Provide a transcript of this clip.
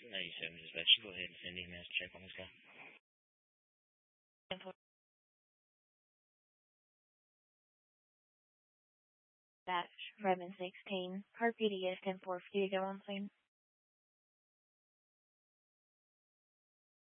97 dispatch. Go ahead and send emails to check on this guy. Dash 716. RPD is 10-4. Do you go on soon?